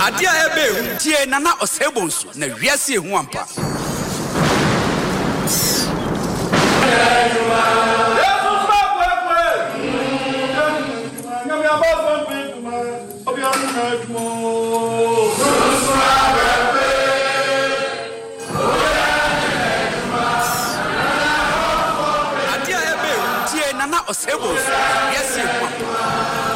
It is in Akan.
Adia ebe tie nana osebonso na wiase ehu ampa. Adia ebe tie nana osebonso na wiase ehu ampa.